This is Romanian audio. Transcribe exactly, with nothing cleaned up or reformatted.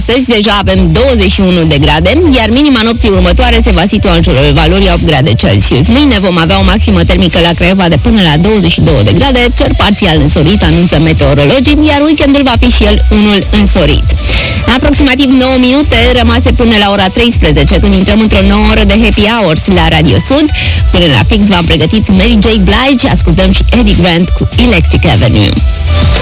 astăzi deja avem douăzeci și unu de grade, iar minima nopții următoare se va situa în jurul valorii opt grade Celsius. Mâine vom avea o maximă termică la Craiova de până la douăzeci și două de grade, cer parțial însorit, anunță meteorologii, iar weekendul va fi și el unul însorit. Aproximativ nouă minute rămase până la ora treisprezece, când intrăm într-o nouă oră de Happy Hours la Radio Sud. Până la fix v-am pregătit Mary J. Blige, ascultăm și Eddie Grant cu Electric Avenue.